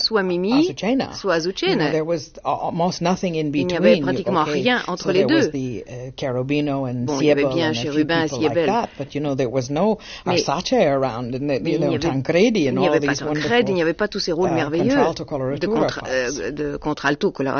soit Mimi, soit Azucena. Il n'y avait pratiquement rien entre les deux. Bon, il y avait bien Chérubin et Siebel. Mais il n'y avait pas Tancredi, il n'y avait pas tous ces rôles merveilleux de contralto, coloratura.